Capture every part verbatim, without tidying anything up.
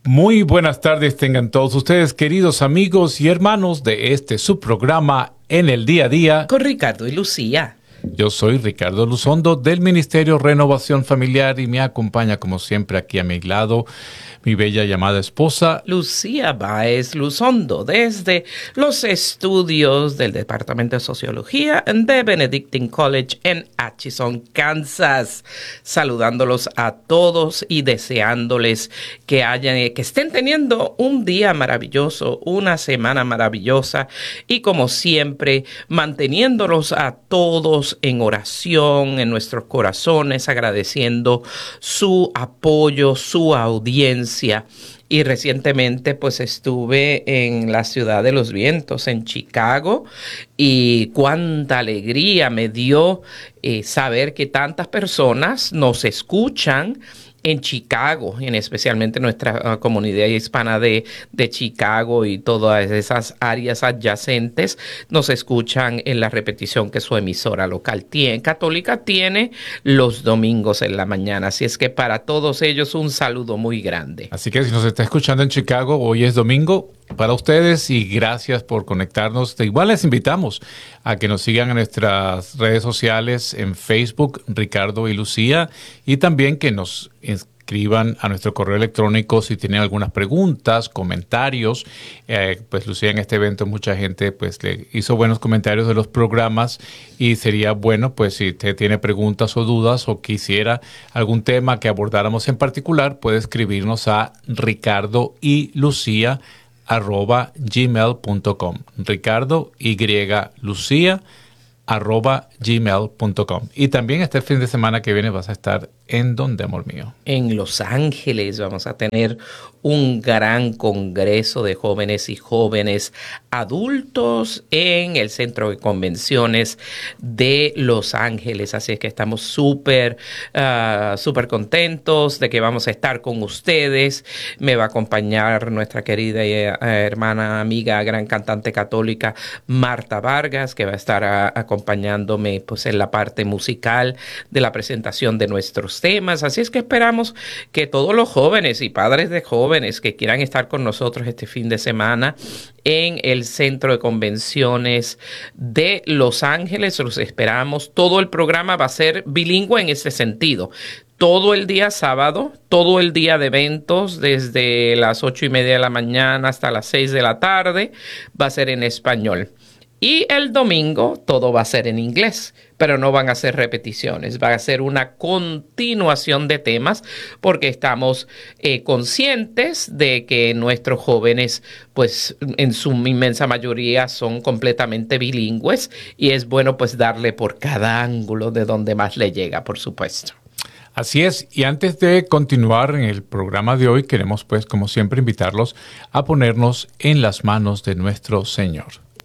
Muy buenas tardes tengan todos ustedes, queridos amigos y hermanos de este subprograma En el Día a Día. Con Ricardo y Lucía. Yo soy Ricardo Luzondo del Ministerio Renovación Familiar y me acompaña como siempre aquí a mi lado mi bella llamada esposa Lucía Báez Luzondo desde los estudios del Departamento de Sociología de Benedictine College en Atchison, Kansas. Saludándolos a todos y deseándoles que hayan, que estén teniendo un día maravilloso, una semana maravillosa y como siempre manteniéndolos a todos en oración en nuestros corazones, agradeciendo su apoyo, su audiencia. Y recientemente pues estuve en la Ciudad de los Vientos, en Chicago, y cuánta alegría me dio eh, saber que tantas personas nos escuchan en Chicago, en especialmente nuestra uh, comunidad hispana de, de Chicago y todas esas áreas adyacentes, nos escuchan en la repetición que su emisora local tiene, católica tiene los domingos en la mañana. Así es que para todos ellos un saludo muy grande. Así que si nos está escuchando en Chicago, hoy es domingo para ustedes y gracias por conectarnos. De igual les invitamos a que nos sigan en nuestras redes sociales en Facebook, Ricardo y Lucía, y también que nos escriban a nuestro correo electrónico si tienen algunas preguntas, comentarios. Eh, pues Lucía, en este evento mucha gente pues le hizo buenos comentarios de los programas y sería bueno pues si usted tiene preguntas o dudas o quisiera algún tema que abordáramos en particular, puede escribirnos a Ricardo y Lucía arroba gmail punto com. Ricardo y Lucía arroba gmail punto com. Y también este fin de semana que viene vas a estar en donde, amor mío. En Los Ángeles vamos a tener un gran congreso de jóvenes y jóvenes adultos en el Centro de Convenciones de Los Ángeles. Así es que estamos súper, uh, súper contentos de que vamos a estar con ustedes. Me va a acompañar nuestra querida uh, hermana, amiga, gran cantante católica, Marta Vargas, que va a estar uh, acompañándome pues, en la parte musical de la presentación de nuestros temas. Así es que esperamos que todos los jóvenes y padres de jóvenes que quieran estar con nosotros este fin de semana en el Centro de Convenciones de Los Ángeles, los esperamos. Todo el programa va a ser bilingüe en ese sentido. Todo el día sábado, todo el día de eventos, desde las ocho y media de la mañana hasta las seis de la tarde, va a ser en español. Y el domingo todo va a ser en inglés, pero no van a ser repeticiones, va a ser una continuación de temas porque estamos eh, conscientes de que nuestros jóvenes, pues en su inmensa mayoría son completamente bilingües y es bueno pues darle por cada ángulo de donde más le llega, por supuesto. Así es, y antes de continuar en el programa de hoy, queremos pues como siempre invitarlos a ponernos en las manos de nuestro Señor.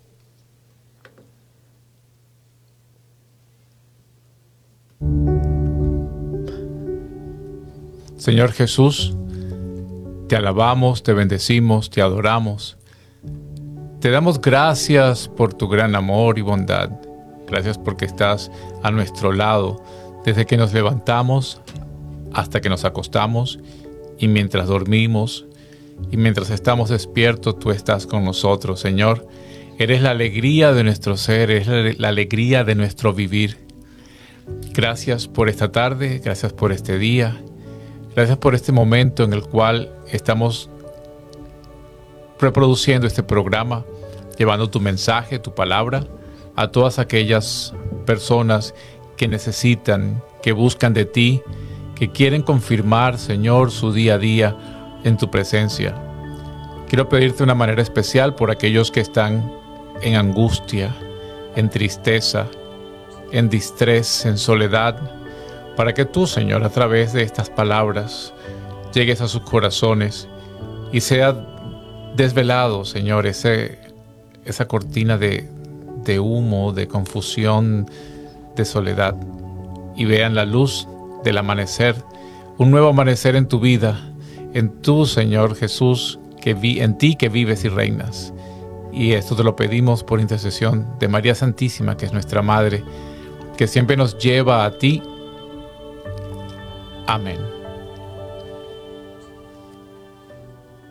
Señor Jesús, te alabamos, te bendecimos, te adoramos. Te damos gracias por tu gran amor y bondad. Gracias porque estás a nuestro lado desde que nos levantamos hasta que nos acostamos y mientras dormimos y mientras estamos despiertos, tú estás con nosotros, Señor. Eres la alegría de nuestro ser, eres la alegría de nuestro vivir. Gracias por esta tarde, gracias por este día. Gracias por este momento en el cual estamos reproduciendo este programa, llevando tu mensaje, tu palabra, a todas aquellas personas que necesitan, que buscan de ti, que quieren confirmar, Señor, su día a día en tu presencia. Quiero pedirte de una manera especial por aquellos que están en angustia, en tristeza, en distrés, en soledad, para que tú, Señor, a través de estas palabras, llegues a sus corazones y sea desvelado, Señor, ese, esa cortina de, de humo, de confusión, de soledad, y vean la luz del amanecer, un nuevo amanecer en tu vida, en tú, Señor Jesús, que vi, en ti que vives y reinas. Y esto te lo pedimos por intercesión de María Santísima, que es nuestra Madre, que siempre nos lleva a ti. Amén.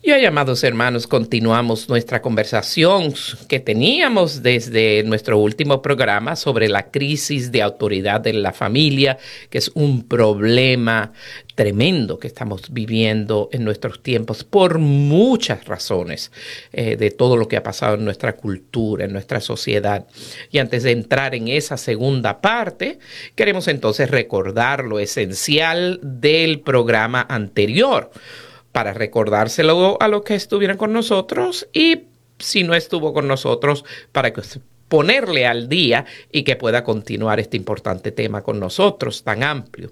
Y hoy, amados hermanos, continuamos nuestra conversación que teníamos desde nuestro último programa sobre la crisis de autoridad en la familia, que es un problema tremendo que estamos viviendo en nuestros tiempos por muchas razones, eh, de todo lo que ha pasado en nuestra cultura, en nuestra sociedad. Y antes de entrar en esa segunda parte, queremos entonces recordar lo esencial del programa anterior, para recordárselo a los que estuvieron con nosotros y si no estuvo con nosotros, para que ponerle al día y que pueda continuar este importante tema con nosotros tan amplio.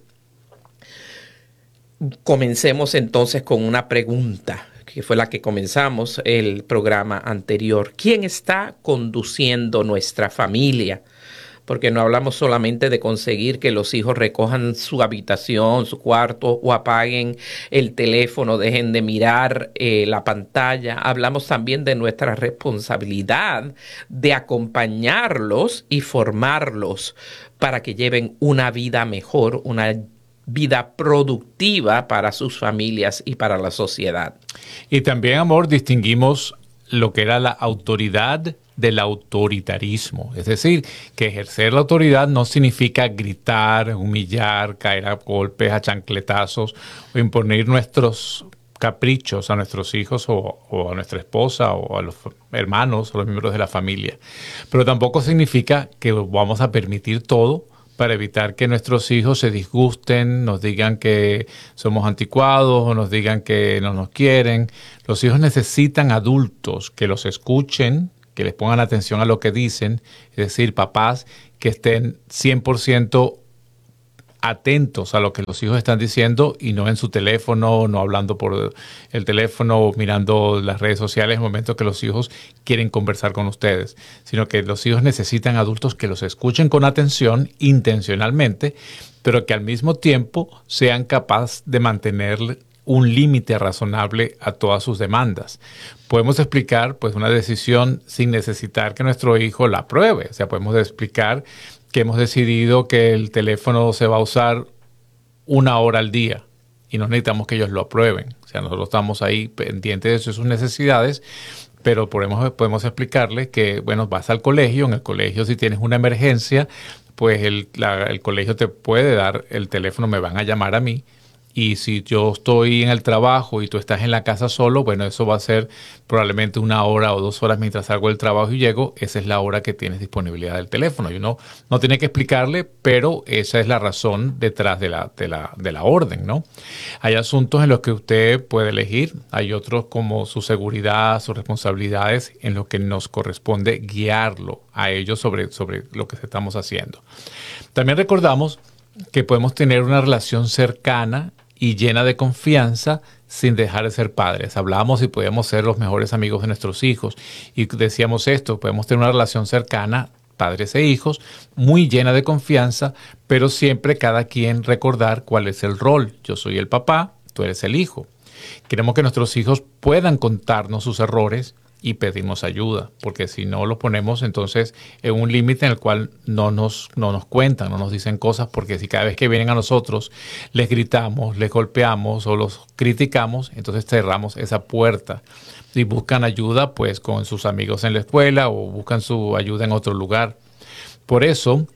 Comencemos entonces con una pregunta, que fue la que comenzamos el programa anterior. ¿Quién está conduciendo nuestra familia? Porque no hablamos solamente de conseguir que los hijos recojan su habitación, su cuarto, o apaguen el teléfono, dejen de mirar eh, la pantalla. Hablamos también de nuestra responsabilidad de acompañarlos y formarlos para que lleven una vida mejor, una vida productiva para sus familias y para la sociedad. Y también, amor, distinguimos lo que era la autoridad del autoritarismo. Es decir, que ejercer la autoridad no significa gritar, humillar, caer a golpes, a chancletazos o imponer nuestros caprichos a nuestros hijos o, o a nuestra esposa o a los hermanos o los miembros de la familia. Pero tampoco significa que vamos a permitir todo para evitar que nuestros hijos se disgusten, nos digan que somos anticuados o nos digan que no nos quieren. Los hijos necesitan adultos que los escuchen, que les pongan atención a lo que dicen, es decir, papás que estén cien por ciento atentos a lo que los hijos están diciendo y no en su teléfono, no hablando por el teléfono o mirando las redes sociales en el momento que los hijos quieren conversar con ustedes, sino que los hijos necesitan adultos que los escuchen con atención intencionalmente, pero que al mismo tiempo sean capaces de mantener un límite razonable a todas sus demandas. Podemos explicar pues una decisión sin necesitar que nuestro hijo la apruebe. O sea, podemos explicar que hemos decidido que el teléfono se va a usar una hora al día y no necesitamos que ellos lo aprueben. O sea, nosotros estamos ahí pendientes de sus necesidades, pero podemos, podemos explicarles que, bueno, vas al colegio, en el colegio si tienes una emergencia, pues el, la, el colegio te puede dar el teléfono, me van a llamar a mí. Y si yo estoy en el trabajo y tú estás en la casa solo, bueno, eso va a ser probablemente una hora o dos horas mientras salgo del trabajo y llego. Esa es la hora que tienes disponibilidad del teléfono. Y uno no tiene que explicarle, pero esa es la razón detrás de la, de la, de la orden, ¿no? Hay asuntos en los que usted puede elegir. Hay otros como su seguridad, sus responsabilidades, en los que nos corresponde guiarlo a ellos sobre, sobre lo que estamos haciendo. También recordamos que podemos tener una relación cercana y llena de confianza sin dejar de ser padres. Hablábamos si podíamos ser los mejores amigos de nuestros hijos y decíamos esto, podemos tener una relación cercana, padres e hijos, muy llena de confianza, pero siempre cada quien recordar cuál es el rol. Yo soy el papá, tú eres el hijo. Queremos que nuestros hijos puedan contarnos sus errores y pedirnos ayuda, porque si no los ponemos entonces en un límite en el cual no nos, no nos cuentan, no nos dicen cosas, porque si cada vez que vienen a nosotros les gritamos, les golpeamos o los criticamos, entonces cerramos esa puerta y buscan ayuda pues con sus amigos en la escuela o buscan su ayuda en otro lugar. Por eso,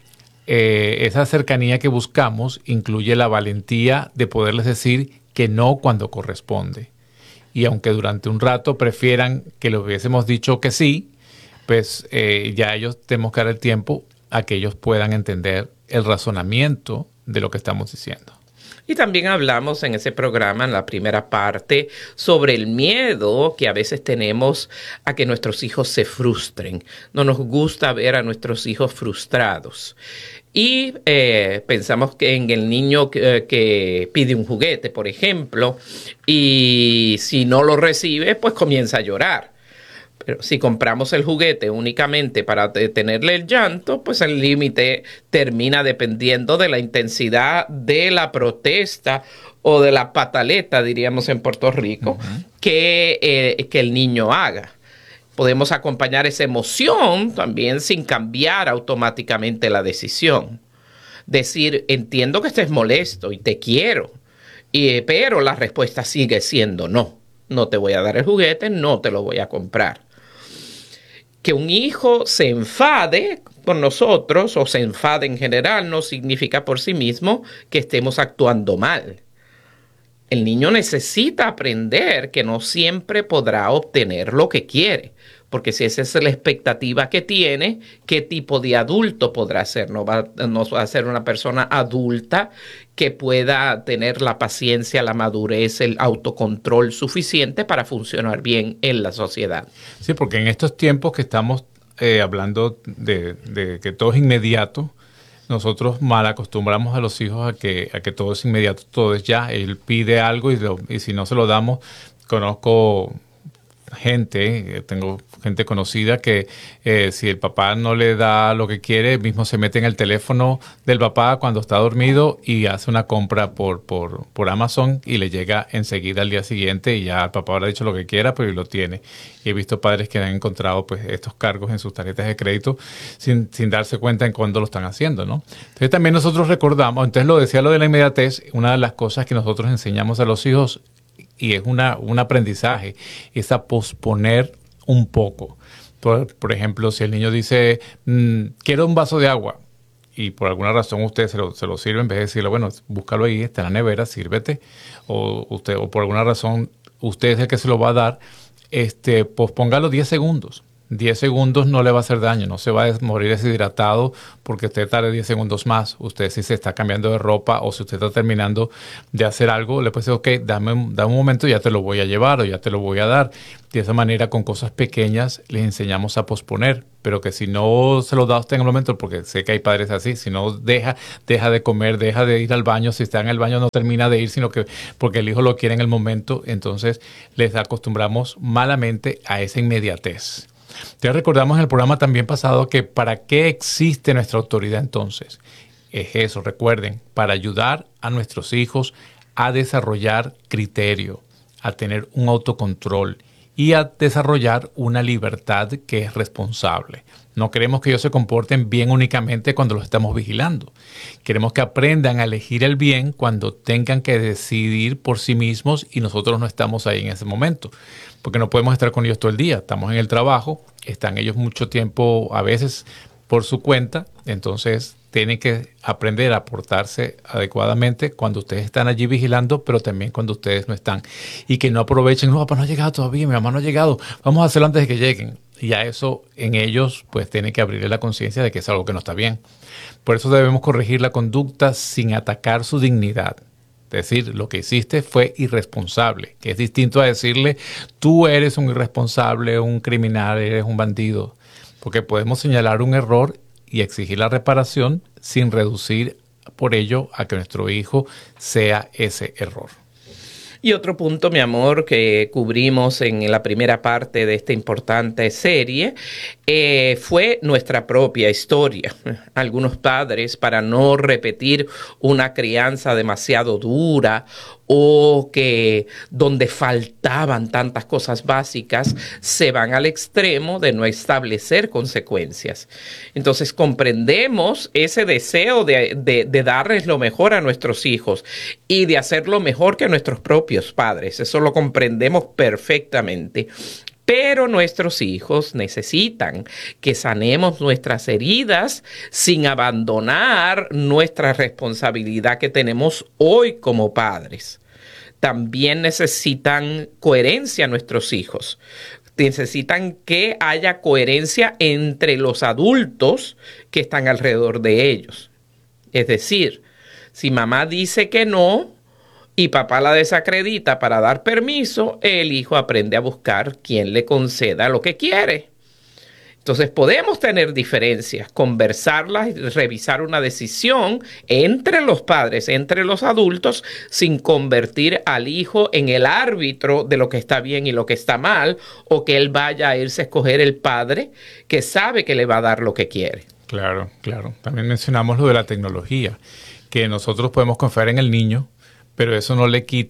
eh, esa cercanía que buscamos incluye la valentía de poderles decir que no cuando corresponde. Y aunque durante un rato prefieran que les hubiésemos dicho que sí, pues eh, ya ellos tenemos que dar el tiempo a que ellos puedan entender el razonamiento de lo que estamos diciendo. Y también hablamos en ese programa, en la primera parte, sobre el miedo que a veces tenemos a que nuestros hijos se frustren. No nos gusta ver a nuestros hijos frustrados. Y eh, pensamos que en el niño que, que pide un juguete, por ejemplo, y si no lo recibe, pues comienza a llorar. Pero si compramos el juguete únicamente para detenerle el llanto, pues el límite termina dependiendo de la intensidad de la protesta o de la pataleta, diríamos en Puerto Rico, uh-huh. que, eh, que el niño haga. Podemos acompañar esa emoción también sin cambiar automáticamente la decisión. Decir, entiendo que estés molesto y te quiero, y, pero la respuesta sigue siendo no. no te voy a dar el juguete, no te lo voy a comprar. Que un hijo se enfade con nosotros o se enfade en general no significa por sí mismo que estemos actuando mal. El niño necesita aprender que no siempre podrá obtener lo que quiere, porque si esa es la expectativa que tiene, ¿qué tipo de adulto podrá ser? No va, no va a ser una persona adulta que pueda tener la paciencia, la madurez, el autocontrol suficiente para funcionar bien en la sociedad. Sí, porque en estos tiempos que estamos eh, hablando de, de que todo es inmediato, nosotros mal acostumbramos a los hijos a que, a que todo es inmediato, todo es ya. Él pide algo y, lo, y si no se lo damos, conozco gente, tengo gente conocida que eh, si el papá no le da lo que quiere, mismo se mete en el teléfono del papá cuando está dormido y hace una compra por, por, por Amazon y le llega enseguida al día siguiente y ya el papá habrá dicho lo que quiera, pero lo tiene. Y he visto padres que han encontrado pues estos cargos en sus tarjetas de crédito sin, sin darse cuenta en cuándo lo están haciendo, ¿no? Entonces también nosotros recordamos, entonces lo decía lo de la inmediatez, una de las cosas que nosotros enseñamos a los hijos y es una, un aprendizaje, es a posponer un poco. Por, por ejemplo, si el niño dice, mmm, quiero un vaso de agua, y por alguna razón usted se lo, se lo sirve, en vez de decirle, bueno, búscalo ahí, está en la nevera, sírvete, o, usted, o por alguna razón usted es el que se lo va a dar, este, pospóngalo diez segundos. diez segundos no le va a hacer daño, no se va a morir deshidratado porque usted tarde diez segundos más. Usted si se está cambiando de ropa o si usted está terminando de hacer algo, le puede decir, ok, dame, dame un momento, ya te lo voy a llevar o ya te lo voy a dar. De esa manera, con cosas pequeñas, les enseñamos a posponer. Pero que si no se lo da usted en el momento, porque sé que hay padres así, si no deja, deja de comer, deja de ir al baño, si está en el baño no termina de ir, sino que porque el hijo lo quiere en el momento, entonces les acostumbramos malamente a esa inmediatez. Te recordamos en el programa también pasado que ¿para qué existe nuestra autoridad entonces? Es eso, recuerden, para ayudar a nuestros hijos a desarrollar criterio, a tener un autocontrol y a desarrollar una libertad que es responsable. No queremos que ellos se comporten bien únicamente cuando los estamos vigilando. Queremos que aprendan a elegir el bien cuando tengan que decidir por sí mismos y nosotros no estamos ahí en ese momento. Porque no podemos estar con ellos todo el día. Estamos en el trabajo, están ellos mucho tiempo a veces por su cuenta, entonces tienen que aprender a portarse adecuadamente cuando ustedes están allí vigilando, pero también cuando ustedes no están. Y que no aprovechen, no, papá no ha llegado todavía, mi mamá no ha llegado, vamos a hacerlo antes de que lleguen. Y a eso en ellos pues tiene que abrirle la conciencia de que es algo que no está bien. Por eso debemos corregir la conducta sin atacar su dignidad. Es decir, lo que hiciste fue irresponsable, que es distinto a decirle, tú eres un irresponsable, un criminal, eres un bandido. Porque podemos señalar un error y exigir la reparación sin reducir por ello a que nuestro hijo sea ese error. Y otro punto, mi amor, que cubrimos en la primera parte de esta importante serie eh, fue nuestra propia historia. Algunos padres, para no repetir una crianza demasiado dura o que donde faltaban tantas cosas básicas, se van al extremo de no establecer consecuencias. Entonces comprendemos ese deseo de, de, de darles lo mejor a nuestros hijos y de hacerlo mejor que nuestros propios padres. Eso lo comprendemos perfectamente. Pero nuestros hijos necesitan que sanemos nuestras heridas sin abandonar nuestra responsabilidad que tenemos hoy como padres. También necesitan coherencia nuestros hijos. Necesitan que haya coherencia entre los adultos que están alrededor de ellos. Es decir, si mamá dice que no, y papá la desacredita para dar permiso, el hijo aprende a buscar quien le conceda lo que quiere. Entonces podemos tener diferencias, conversarlas y revisar una decisión entre los padres, entre los adultos, sin convertir al hijo en el árbitro de lo que está bien y lo que está mal, o que él vaya a irse a escoger el padre que sabe que le va a dar lo que quiere. Claro, claro. También mencionamos lo de la tecnología, que nosotros podemos confiar en el niño, pero eso no le quita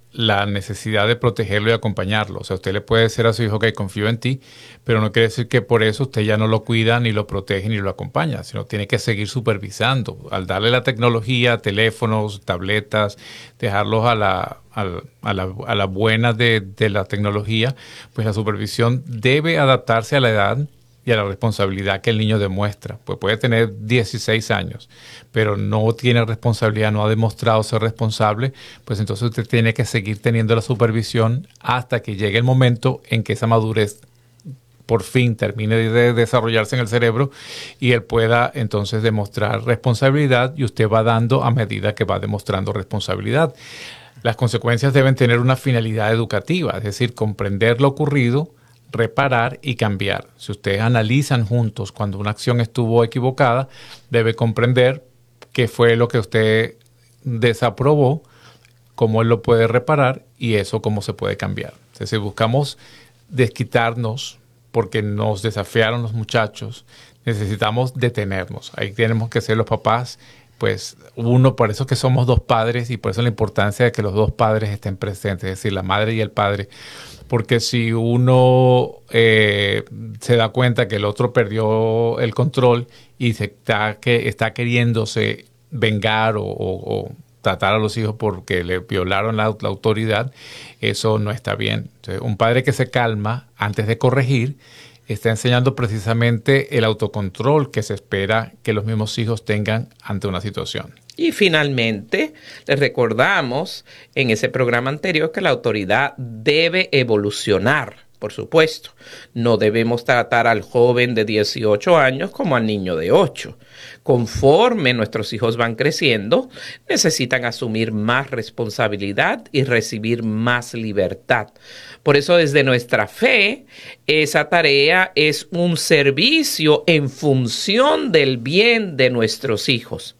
la necesidad de protegerlo y acompañarlo. O sea, usted le puede decir a su hijo que confío en ti, pero no quiere decir que por eso usted ya no lo cuida, ni lo protege, ni lo acompaña, sino tiene que seguir supervisando. Al darle la tecnología, teléfonos, tabletas, dejarlos a la, a, a la, a la buena de, de la tecnología, pues la supervisión debe adaptarse a la edad y a la responsabilidad que el niño demuestra. Pues puede tener dieciséis años, pero no tiene responsabilidad, no ha demostrado ser responsable, pues entonces usted tiene que seguir teniendo la supervisión hasta que llegue el momento en que esa madurez por fin termine de desarrollarse en el cerebro y él pueda entonces demostrar responsabilidad, y usted va dando a medida que va demostrando responsabilidad. Las consecuencias deben tener una finalidad educativa, es decir, comprender lo ocurrido, reparar y cambiar. Si ustedes analizan juntos cuando una acción estuvo equivocada, debe comprender qué fue lo que usted desaprobó, cómo él lo puede reparar y eso cómo se puede cambiar. Entonces, si buscamos desquitarnos porque nos desafiaron los muchachos, necesitamos detenernos. Ahí tenemos que ser los papás, pues uno, por eso que somos dos padres y por eso la importancia de que los dos padres estén presentes, es decir, la madre y el padre. Porque si uno eh, se da cuenta que el otro perdió el control y se está, que está queriéndose vengar o, o, o tratar a los hijos porque le violaron la, la autoridad, eso no está bien. Entonces, un padre que se calma antes de corregir está enseñando precisamente el autocontrol que se espera que los mismos hijos tengan ante una situación. Y finalmente, les recordamos en ese programa anterior que la autoridad debe evolucionar, por supuesto. No debemos tratar al joven de dieciocho años como al niño de ocho. Conforme nuestros hijos van creciendo, necesitan asumir más responsabilidad y recibir más libertad. Por eso, desde nuestra fe, esa tarea es un servicio en función del bien de nuestros hijos.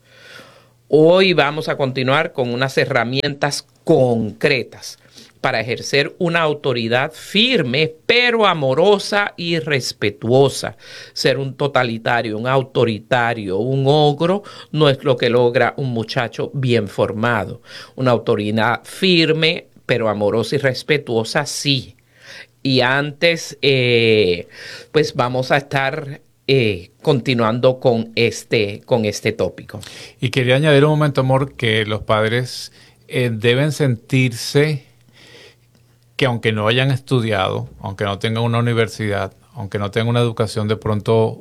Hoy vamos a continuar con unas herramientas concretas para ejercer una autoridad firme, pero amorosa y respetuosa. Ser un totalitario, un autoritario, un ogro, no es lo que logra un muchacho bien formado. Una autoridad firme, pero amorosa y respetuosa, sí. Y antes, eh, pues vamos a estar Eh, continuando con este, con este tópico. Y quería añadir un momento, amor, que los padres eh, deben sentirse que aunque no hayan estudiado, aunque no tengan una universidad, aunque no tengan una educación de pronto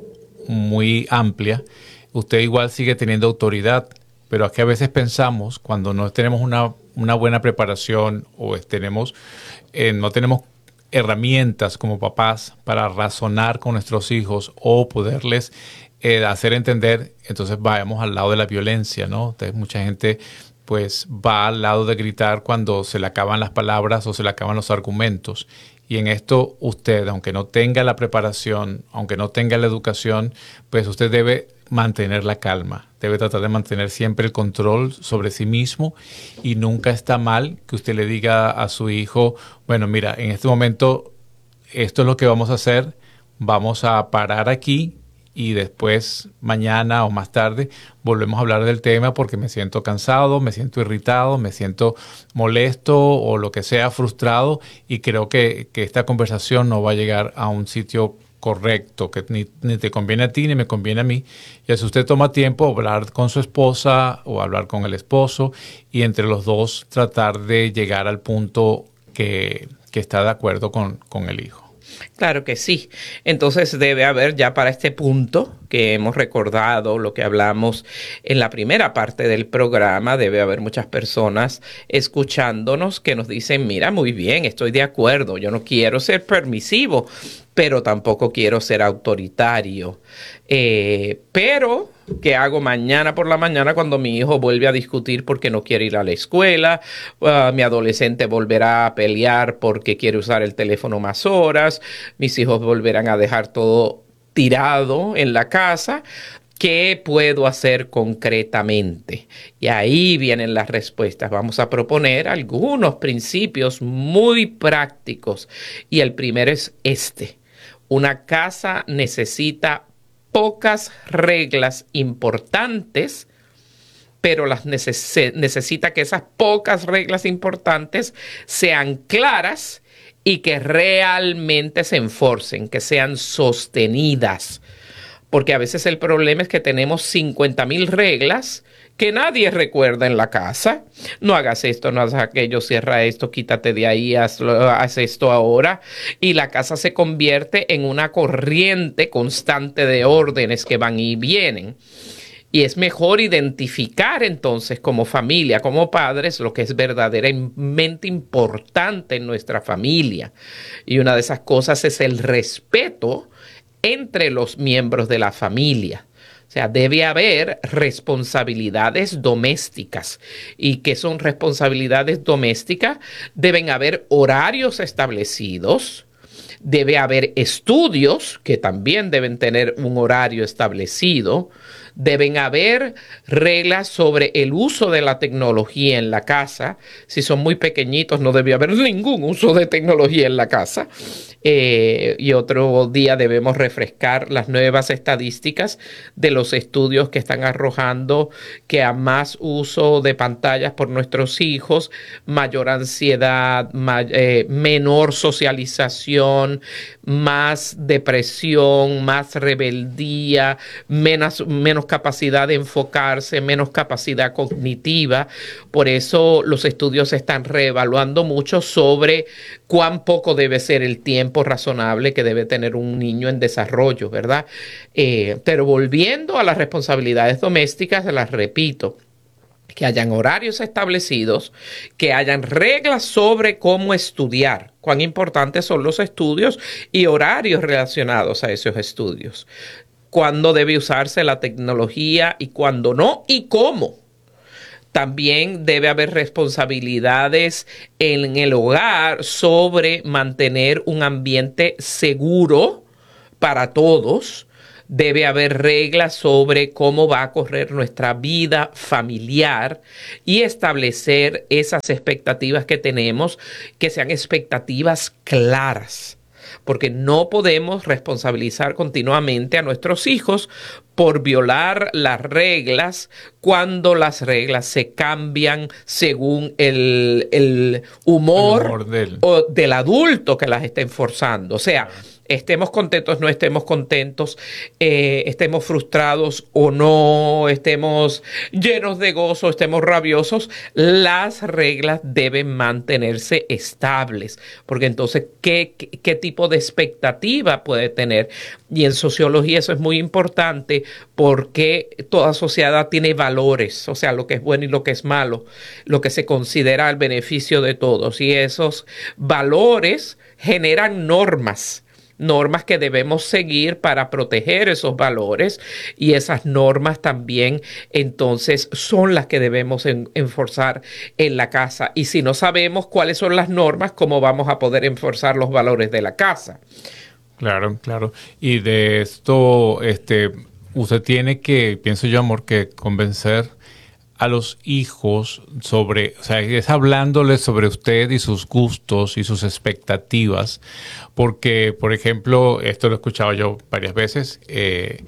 muy amplia, usted igual sigue teniendo autoridad. Pero aquí a veces pensamos, cuando no tenemos una, una buena preparación o tenemos, eh, no tenemos herramientas como papás para razonar con nuestros hijos o poderles eh, hacer entender, entonces vayamos al lado de la violencia, ¿no? Entonces mucha gente pues va al lado de gritar cuando se le acaban las palabras o se le acaban los argumentos. Y en esto usted, aunque no tenga la preparación, aunque no tenga la educación, pues usted debe mantener la calma, debe tratar de mantener siempre el control sobre sí mismo, y nunca está mal que usted le diga a su hijo, bueno, mira, en este momento esto es lo que vamos a hacer, vamos a parar aquí y después mañana o más tarde volvemos a hablar del tema porque me siento cansado, me siento irritado, me siento molesto o lo que sea, frustrado, y creo que, que esta conversación no va a llegar a un sitio correcto, que ni, ni te conviene a ti ni me conviene a mí. Y si usted toma tiempo, hablar con su esposa o hablar con el esposo y entre los dos tratar de llegar al punto que, que está de acuerdo con, con el hijo. Claro que sí. Entonces debe haber ya para este punto que hemos recordado lo que hablamos en la primera parte del programa, debe haber muchas personas escuchándonos que nos dicen, mira, muy bien, estoy de acuerdo, yo no quiero ser permisivo, pero tampoco quiero ser autoritario. Eh, pero, ¿qué hago mañana por la mañana cuando mi hijo vuelve a discutir porque no quiere ir a la escuela? Uh, mi adolescente volverá a pelear porque quiere usar el teléfono más horas. Mis hijos volverán a dejar todo tirado en la casa. ¿Qué puedo hacer concretamente? Y ahí vienen las respuestas. Vamos a proponer algunos principios muy prácticos. Y el primero es este. Una casa necesita pocas reglas importantes pero las neces- necesita que esas pocas reglas importantes sean claras y que realmente se enforcen, que sean sostenidas. Porque a veces el problema es que tenemos cincuenta mil reglas que nadie recuerda en la casa. No hagas esto, no hagas aquello, cierra esto, quítate de ahí, hazlo, haz esto ahora. Y la casa se convierte en una corriente constante de órdenes que van y vienen. Y es mejor identificar entonces como familia, como padres, lo que es verdaderamente importante en nuestra familia. Y una de esas cosas es el respeto entre los miembros de la familia. O sea, debe haber responsabilidades domésticas. ¿Y qué son responsabilidades domésticas? Deben haber horarios establecidos. Debe haber estudios que también deben tener un horario establecido. Deben haber reglas sobre el uso de la tecnología en la casa. Si son muy pequeñitos, no debe haber ningún uso de tecnología en la casa. Eh, y otro día debemos refrescar las nuevas estadísticas de los estudios que están arrojando que a más uso de pantallas por nuestros hijos, mayor ansiedad, ma- eh, menor socialización, más depresión, más rebeldía, menos, menos capacidad de enfocarse, menos capacidad cognitiva. Por eso los estudios se están reevaluando mucho sobre cuán poco debe ser el tiempo razonable que debe tener un niño en desarrollo, ¿verdad? Eh, pero volviendo a las responsabilidades domésticas, las repito, que hayan horarios establecidos, que hayan reglas sobre cómo estudiar, cuán importantes son los estudios y horarios relacionados a esos estudios, cuándo debe usarse la tecnología y cuándo no, y cómo. También debe haber responsabilidades en el hogar sobre mantener un ambiente seguro para todos. Debe haber reglas sobre cómo va a correr nuestra vida familiar y establecer esas expectativas que tenemos, que sean expectativas claras. Porque no podemos responsabilizar continuamente a nuestros hijos por violar las reglas cuando las reglas se cambian según el, el humor, el humor del... O del adulto que las está enforzando. O sea, estemos contentos, no estemos contentos, eh, estemos frustrados o no, estemos llenos de gozo, estemos rabiosos, las reglas deben mantenerse estables, porque entonces, ¿qué, qué, qué tipo de expectativa puede tener? Y en sociología eso es muy importante porque toda sociedad tiene valores, o sea, lo que es bueno y lo que es malo, lo que se considera el beneficio de todos, y esos valores generan normas. Normas que debemos seguir para proteger esos valores, y esas normas también entonces son las que debemos en, enforzar en la casa. Y si no sabemos cuáles son las normas, ¿cómo vamos a poder enforzar los valores de la casa? Claro, claro. Y de esto, este, usted tiene que, pienso yo, amor, que convencer a los hijos sobre, o sea, es hablándoles sobre usted y sus gustos y sus expectativas, porque, por ejemplo, esto lo he escuchado yo varias veces, eh,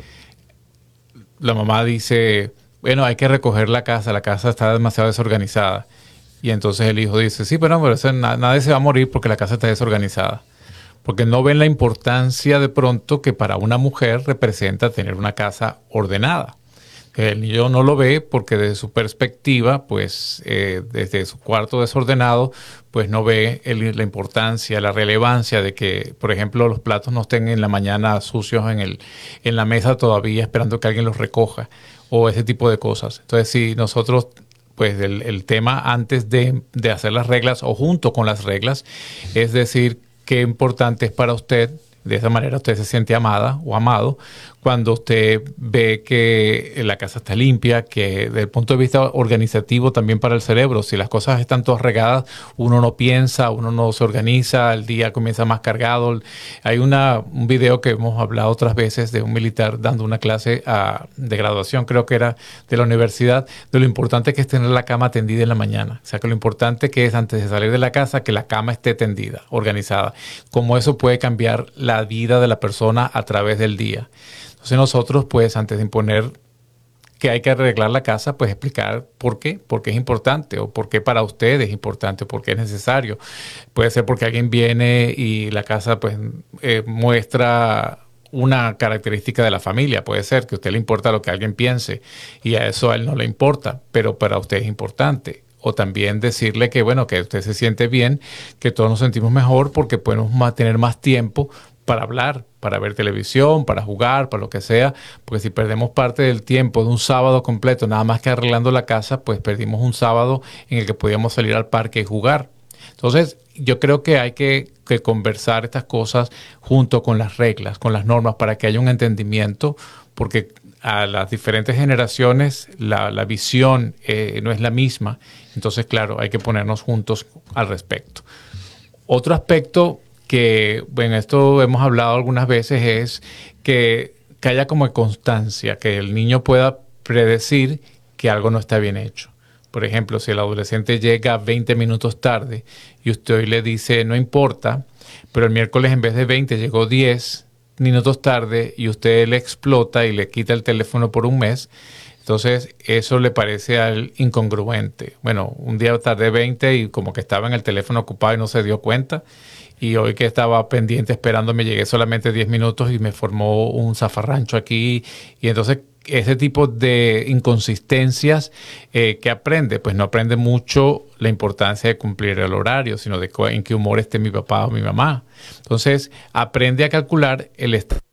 la mamá dice, bueno, hay que recoger la casa, la casa está demasiado desorganizada, y entonces el hijo dice, sí, pero, pero eso, na- nadie se va a morir porque la casa está desorganizada, porque no ven la importancia de pronto que para una mujer representa tener una casa ordenada. El niño no lo ve porque desde su perspectiva, pues eh, desde su cuarto desordenado, pues no ve el, la importancia, la relevancia de que, por ejemplo, los platos no estén en la mañana sucios en, el, en la mesa todavía esperando que alguien los recoja o ese tipo de cosas. Entonces, si nosotros, pues el, el tema antes de, de hacer las reglas o junto con las reglas, es decir, qué importante es para usted. De esa manera usted se siente amada o amado cuando usted ve que la casa está limpia, que desde el punto de vista organizativo también para el cerebro, si las cosas están todas regadas, uno no piensa, uno no se organiza, el día comienza más cargado. Hay una, un video que hemos hablado otras veces de un militar dando una clase a, de graduación, creo que era de la universidad, de lo importante que es tener la cama tendida en la mañana. O sea, que lo importante que es antes de salir de la casa que la cama esté tendida, organizada. Cómo eso puede cambiar la vida de la persona a través del día. Entonces nosotros, pues, antes de imponer que hay que arreglar la casa, pues explicar por qué, por qué es importante, o por qué para usted es importante, por qué es necesario. Puede ser porque alguien viene y la casa pues eh, muestra una característica de la familia. Puede ser que a usted le importa lo que alguien piense y a eso a él no le importa, pero para usted es importante. O también decirle que, bueno, que usted se siente bien, que todos nos sentimos mejor porque podemos más, tener más tiempo para hablar, para ver televisión, para jugar, para lo que sea, porque si perdemos parte del tiempo de un sábado completo, nada más que arreglando la casa, pues perdimos un sábado en el que podíamos salir al parque y jugar. Entonces, yo creo que hay que, que conversar estas cosas junto con las reglas, con las normas, para que haya un entendimiento, porque a las diferentes generaciones la, la visión eh, no es la misma. Entonces, claro, hay que ponernos juntos al respecto. Otro aspecto que, bueno, esto hemos hablado algunas veces, es que, que haya como constancia, que el niño pueda predecir que algo no está bien hecho. Por ejemplo, si el adolescente llega veinte minutos tarde y usted hoy le dice, no importa, pero el miércoles en vez de veinte llegó diez minutos tarde y usted le explota y le quita el teléfono por un mes, entonces eso le parece a él incongruente. Bueno, un día tardé veinte y como que estaba en el teléfono ocupado y no se dio cuenta, y hoy que estaba pendiente esperando me llegué solamente diez minutos y me formó un zafarrancho aquí. Y entonces ese tipo de inconsistencias eh, que aprende, pues no aprende mucho la importancia de cumplir el horario, sino de en qué humor esté mi papá o mi mamá. Entonces aprende a calcular el estado